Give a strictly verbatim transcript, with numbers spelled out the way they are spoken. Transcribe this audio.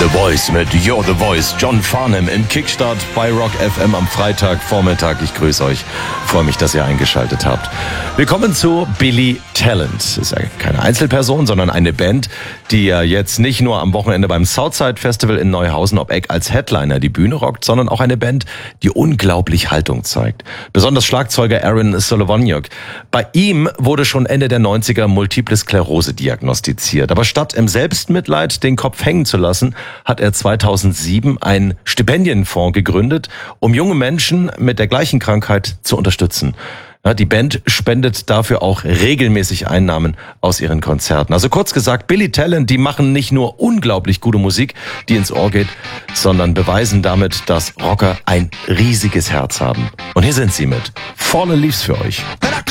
The Voice mit You're the Voice. John Farnham im Kickstart bei Rock F M am Freitagvormittag. Ich grüße euch. Freue mich, dass ihr eingeschaltet habt. Willkommen zu Billy Talent. Das ist ja keine Einzelperson, sondern eine Band, die ja jetzt nicht nur am Wochenende beim Southside Festival in Neuhausen ob Eck als Headliner die Bühne rockt, sondern auch eine Band, die unglaublich Haltung zeigt. Besonders Schlagzeuger Aaron Solowaniuk. Bei ihm wurde schon Ende der neunziger Multiple Sklerose diagnostiziert. Aber statt im Selbstmitleid den Kopf hängen zu lassen, hat er zweitausendsieben einen Stipendienfonds gegründet, um junge Menschen mit der gleichen Krankheit zu unterstützen. Ja, die Band spendet dafür auch regelmäßig Einnahmen aus ihren Konzerten. Also kurz gesagt, Billy Talent, die machen nicht nur unglaublich gute Musik, die ins Ohr geht, sondern beweisen damit, dass Rocker ein riesiges Herz haben. Und hier sind sie mit Fallen Leaves für euch.